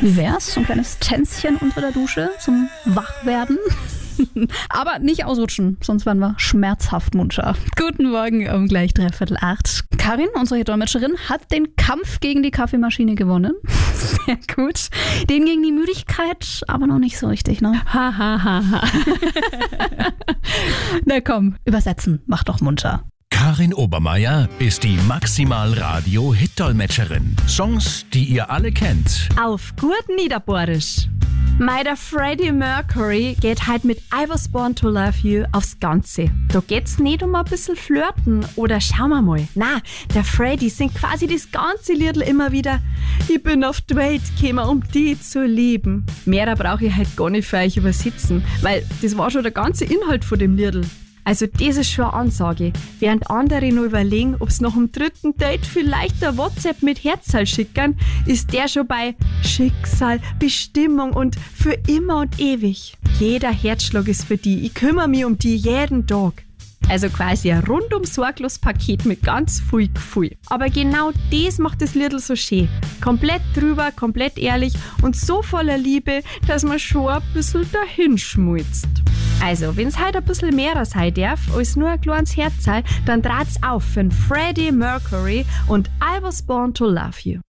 Wie wär's? So ein kleines Tänzchen unter der Dusche zum Wachwerden? Aber nicht ausrutschen, sonst werden wir schmerzhaft munter. Guten Morgen um gleich 7:45. Karin, unsere Dolmetscherin, hat den Kampf gegen die Kaffeemaschine gewonnen. Sehr gut. Den gegen die Müdigkeit, aber noch nicht so richtig, ne? Ha, ha, ha, ha. Na komm, übersetzen, mach doch munter. Karin Obermeier ist die Maximal-Radio-Hit-Dolmetscherin. Songs, die ihr alle kennt. Auf gut Niederbohrisch. Der Freddie Mercury geht halt mit I Was Born to Love You aufs Ganze. Da geht's nicht um ein bisschen flirten oder schauen wir mal. Na, der Freddie singt quasi das ganze Liedl immer wieder. Ich bin auf die Welt gekommen, um die zu lieben. Mehr brauche ich halt gar nicht für euch übersetzen, weil das war schon der ganze Inhalt von dem Liedl. Also das ist schon eine Ansage. Während andere noch überlegen, ob sie nach dem 3. Date vielleicht ein WhatsApp mit Herzl schicken, ist der schon bei Schicksal, Bestimmung und für immer und ewig. Jeder Herzschlag ist für die. Ich kümmere mich um die jeden Tag. Also quasi ein rundum sorglos Paket mit ganz viel Gefühl. Aber genau das macht das Liedl so schön. Komplett drüber, komplett ehrlich und so voller Liebe, dass man schon ein bisschen dahinschmulzt. Also, wenn es heute ein bisschen mehr sein darf als nur ein kleines Herzl, dann dreht's auf für Freddie Mercury und I Was Born to Love You.